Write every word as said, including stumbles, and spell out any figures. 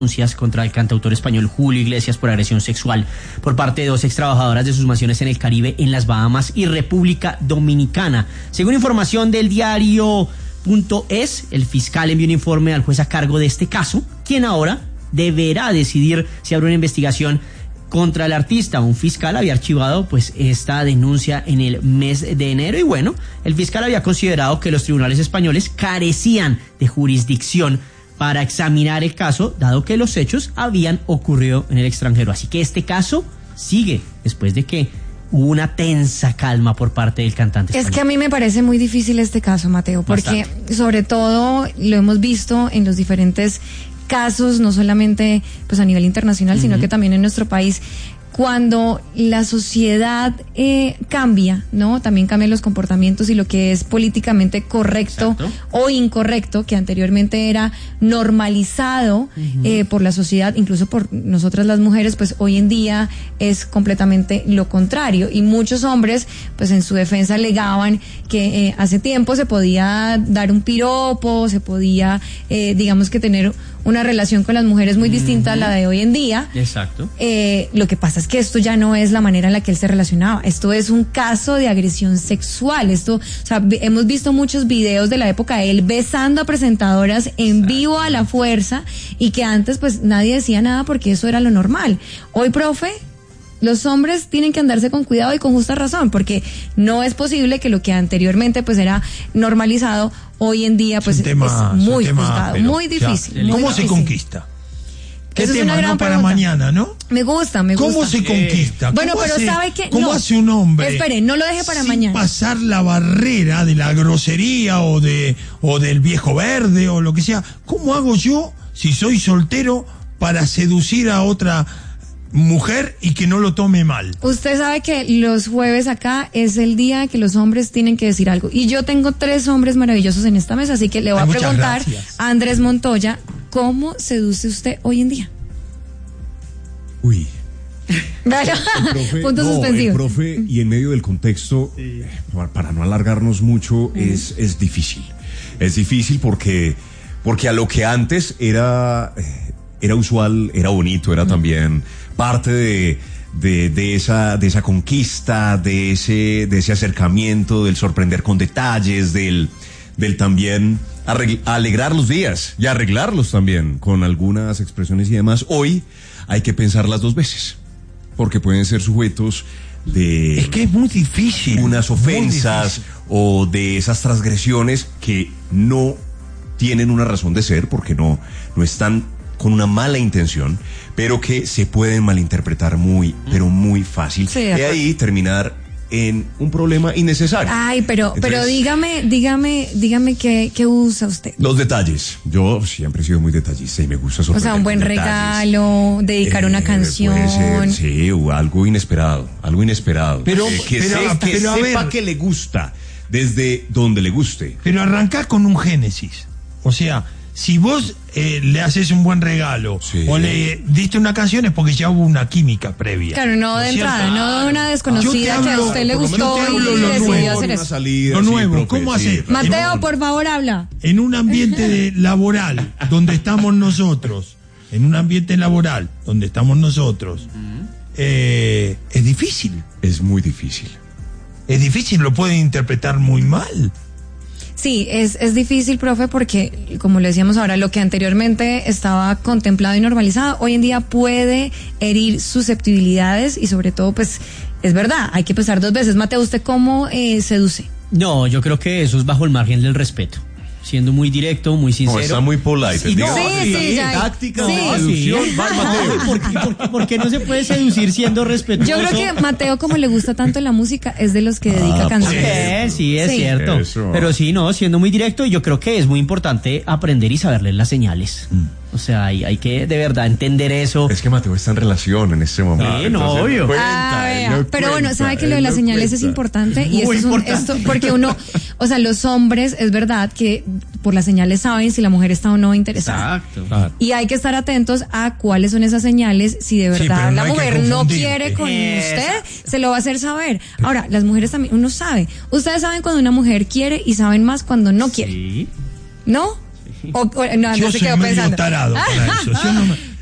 denuncias contra el cantautor español Julio Iglesias por agresión sexual por parte de dos extrabajadoras de sus mansiones en el Caribe, en las Bahamas y República Dominicana. Según información del diario punto es, el fiscal envió un informe al juez a cargo de este caso, quien ahora deberá decidir si abre una investigación contra el artista. Un fiscal había archivado pues esta denuncia en el mes de enero y bueno, el fiscal había considerado que los tribunales españoles carecían de jurisdicción para examinar el caso, dado que los hechos habían ocurrido en el extranjero. Así que este caso sigue después de que hubo una tensa calma por parte del cantante español. Es que a mí me parece muy difícil este caso, Mateo, porque Bastante. sobre todo lo hemos visto en los diferentes casos, no solamente pues a nivel internacional, uh-huh. sino que también en nuestro país. Cuando la sociedad eh, cambia, ¿no? También cambian los comportamientos y lo que es políticamente correcto Exacto. o incorrecto, que anteriormente era normalizado uh-huh. eh, por la sociedad, incluso por nosotras las mujeres, pues hoy en día es completamente lo contrario. Y muchos hombres, pues en su defensa alegaban que eh, hace tiempo se podía dar un piropo, se podía, eh, digamos que tener una relación con las mujeres muy distinta uh-huh. a la de hoy en día. Exacto. Eh, lo que pasa es que esto ya no es la manera en la que él se relacionaba. Esto es un caso de agresión sexual. Esto, o sea, hemos visto muchos videos de la época de él besando a presentadoras en Exacto. vivo a la fuerza y que antes pues nadie decía nada porque eso era lo normal. Hoy, profe, los hombres tienen que andarse con cuidado y con justa razón, porque no es posible que lo que anteriormente pues era normalizado, hoy en día pues es, tema, es muy juzgado, muy difícil. ¿Cómo muy se difícil. conquista? ¿Qué Eso tema, es una no para pregunta. mañana, ¿no? Me gusta, me gusta. ¿Cómo se conquista? Bueno, ¿Cómo pero hace, ¿sabe qué? ¿Cómo no. hace un hombre? Espere, no lo deje para sin mañana. pasar la barrera de la grosería o de o del viejo verde o lo que sea. ¿Cómo hago yo, si soy soltero, para seducir a otra mujer y que no lo tome mal? Usted sabe que los jueves acá es el día que los hombres tienen que decir algo. Y yo tengo tres hombres maravillosos en esta mesa, así que le voy Ay, a preguntar gracias. a Andrés Montoya, ¿cómo seduce usted hoy en día? Uy. Bueno, profe, punto no, suspensivo. El profe, y en medio del contexto, sí. para no alargarnos mucho, mm. es, es difícil. Es difícil porque, porque a lo que antes era, era usual, era bonito, era mm. también parte de, de, de esa, de esa conquista, de ese, de ese acercamiento, del sorprender con detalles, del, del también arregl- alegrar los días y arreglarlos también con algunas expresiones y demás. Hoy hay que pensarlas dos veces, porque pueden ser sujetos de... Es que es muy difícil. Unas ofensas difícil. o de esas transgresiones que no tienen una razón de ser, porque no, no están con una mala intención, pero que se pueden malinterpretar muy, pero muy fácil. Sí, y ahí terminar en un problema innecesario. Ay, pero, Entonces, pero dígame, dígame, dígame qué, qué usa usted. Los detalles. Yo siempre he sido muy detallista y me gusta sorprender. O sea, un buen regalo, dedicar eh, una canción. Puede ser, sí, o algo inesperado, algo inesperado. Pero, eh, que, pero, se, que pero, sepa ver, que le gusta, desde donde le guste. Pero arrancá con un génesis. O sea, si vos eh, le haces un buen regalo sí. o le diste una canción es porque ya hubo una química previa. Claro, no de entrada, no de una desconocida hablo, que a usted le gustó y decidió hacer eso. Salida, lo nuevo, sí, ¿cómo sí, hacer? Mateo, por favor, habla. En un ambiente de, laboral donde estamos nosotros, en un ambiente laboral donde estamos nosotros, eh, es difícil. Es muy difícil. Es difícil, lo pueden interpretar muy mal. Sí, es, es difícil, profe, porque, como le decíamos ahora, lo que anteriormente estaba contemplado y normalizado, hoy en día puede herir susceptibilidades y sobre todo, pues, es verdad, hay que pensar dos veces. Mateo, ¿usted cómo eh, seduce? No, yo creo que eso es bajo el margen del respeto. Siendo muy directo, muy sincero. No, está muy polite. Sí, no, sí, sí, sí, ya. Táctica, sí. no, seducción, sí. va Mateo. ¿Por qué, por, qué, ¿Por qué no se puede seducir siendo respetuoso? Yo creo que Mateo, como le gusta tanto la música, es de los que dedica Ah, canciones. Sí, sí, es Sí. cierto. Eso. Pero sí, no, siendo muy directo, yo creo que es muy importante aprender y saber leer las señales. Mm. O sea, hay, hay que de verdad entender eso. Es que Mateo está en relación en este momento. Sí, no, obvio. Ah, vea. no pero cuenta, bueno, sabe que lo de las no señales cuenta. es importante y Muy esto es un, importante. esto porque uno, o sea, los hombres es verdad que por las señales saben si la mujer está o no interesada. Exacto. Claro. Y hay que estar atentos a cuáles son esas señales, si de Sí, verdad pero no la hay que mujer no confundir. quiere con Esa. usted, se lo va a hacer saber. Ahora, las mujeres también, uno sabe. Ustedes saben cuando una mujer quiere y saben más cuando no quiere. Sí. ¿No? O, o, no, Yo no se soy quedó medio pensando. tarado para eso. Yo no me-